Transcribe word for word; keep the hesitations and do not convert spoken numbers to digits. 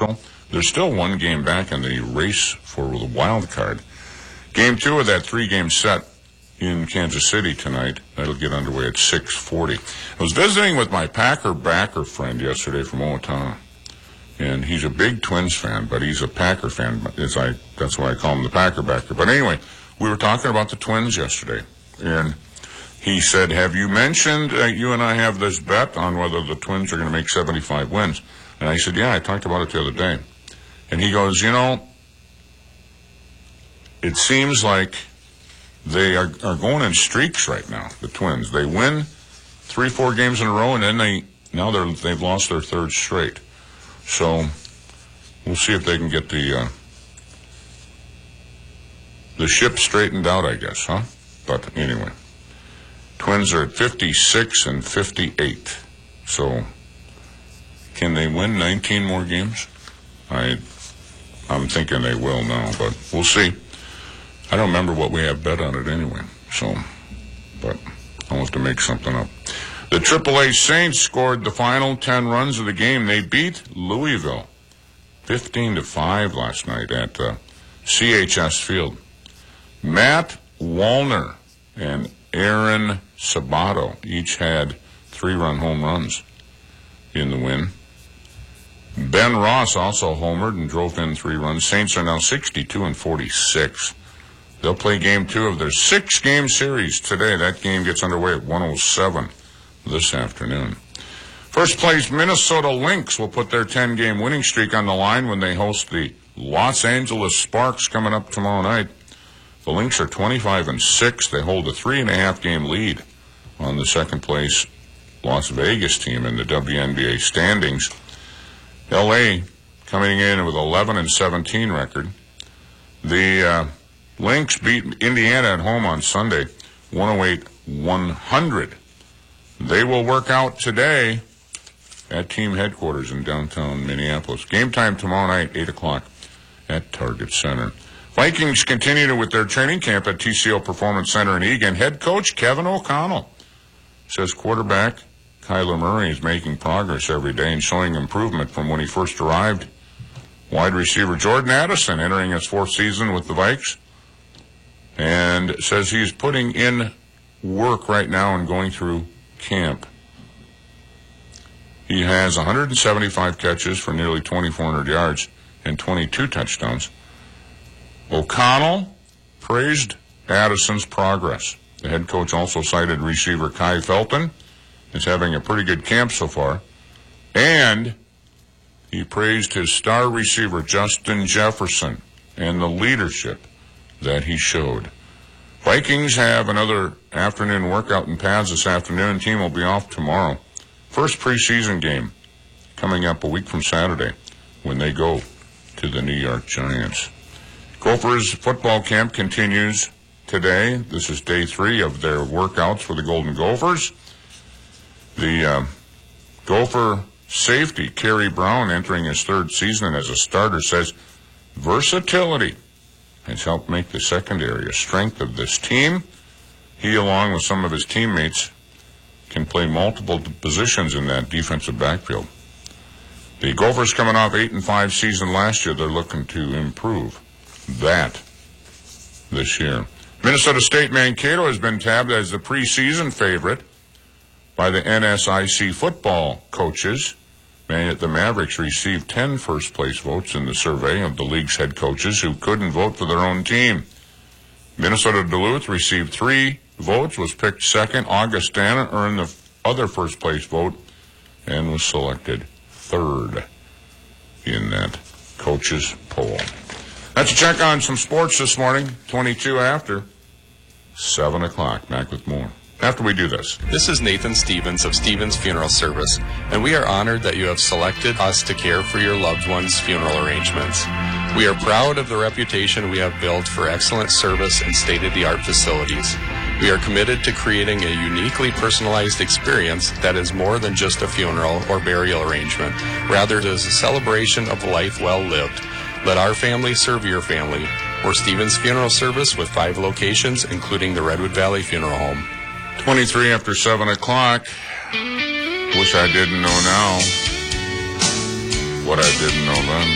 Seattle. They're still one game back in the race for the wild card. Game two of that three-game set in Kansas City tonight. That'll get underway at six forty. I was visiting with my Packer backer friend yesterday from Owatonna, and he's a big Twins fan, but he's a Packer fan. As I, that's why I call him the Packer backer. But anyway, we were talking about the Twins yesterday, and he said, have you mentioned uh, you and I have this bet on whether the Twins are going to make seventy-five wins? And I said, yeah, I talked about it the other day. And he goes, you know, it seems like they are, are going in streaks right now, the Twins. They win three, four games in a row, and then they now they're they've lost their third straight. So we'll see if they can get the uh, the ship straightened out, I guess, huh? But anyway, Twins are at fifty-six and fifty-eight. So can they win nineteen more games? I I'm thinking they will now, but we'll see. I don't remember what we have bet on it anyway, so, but I'll have to make something up. The triple A Saints scored the final ten runs of the game. They beat Louisville fifteen to five last night at uh, C H S Field. Matt Wallner and Aaron Sabato each had three-run home runs in the win. Ben Ross also homered and drove in three runs. Saints are now sixty-two and forty-six. They'll play game two of their six-game series today. That game gets underway at one oh seven this afternoon. First place Minnesota Lynx will put their ten-game winning streak on the line when they host the Los Angeles Sparks coming up tomorrow night. The Lynx are twenty-five and six. They hold a three-and-a-half game lead on the second-place Las Vegas team in the W N B A standings. L A coming in with eleven and seventeen record. The uh, Lynx beat Indiana at home on Sunday, one oh eight one hundred. They will work out today at team headquarters in downtown Minneapolis. Game time tomorrow night, eight o'clock at Target Center. Vikings continue with their training camp at T C O Performance Center in Eagan. Head coach Kevin O'Connell says quarterback Kyler Murray is making progress every day and showing improvement from when he first arrived. Wide receiver Jordan Addison entering his fourth season with the Vikes, and says he's putting in work right now and going through camp. He has one hundred seventy-five catches for nearly twenty-four hundred yards and twenty-two touchdowns. O'Connell praised Addison's progress. The head coach also cited receiver Kai Felton as having a pretty good camp so far, and he praised his star receiver Justin Jefferson and the leadership that he showed. Vikings have another afternoon workout in pads this afternoon. Team will be off tomorrow. First preseason game coming up a week from Saturday when they go to the New York Giants. Gophers football camp continues today. This is day three of their workouts for the Golden Gophers. The uh, Gopher safety, Kerry Brown, entering his third season as a starter, says versatility has helped make the secondary a strength of this team. He, along with some of his teammates, can play multiple positions in that defensive backfield. The Gophers coming off eight and five season last year, they're looking to improve that this year. Minnesota State Mankato has been tabbed as the preseason favorite by the N S I C football coaches. The Mavericks received ten first-place votes in the survey of the league's head coaches who couldn't vote for their own team. Minnesota Duluth received three votes, was picked second. Augustana earned the other first-place vote and was selected third in that coaches poll. That's a check on some sports this morning, twenty-two after seven o'clock. Back with more after we do this. This is Nathan Stevens of Stevens Funeral Service, and we are honored that you have selected us to care for your loved one's funeral arrangements. We are proud of the reputation we have built for excellent service and state-of-the-art facilities. We are committed to creating a uniquely personalized experience that is more than just a funeral or burial arrangement. Rather, it is a celebration of life well lived. Let our family serve your family. We're Stevens Funeral Service with five locations, including the Redwood Valley Funeral Home. twenty-three after seven o'clock. Wish I didn't know now what I didn't know then.